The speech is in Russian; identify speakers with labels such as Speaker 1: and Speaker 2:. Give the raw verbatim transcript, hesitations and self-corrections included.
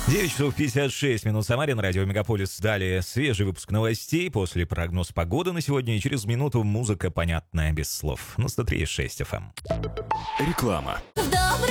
Speaker 1: девять часов пятьдесят шесть минут в Самаре, на радио Мегаполис. Далее свежий выпуск новостей, после прогноз погоды на сегодня, и через минуту музыка, понятная без слов, на сто три и шесть эф эм.
Speaker 2: Реклама.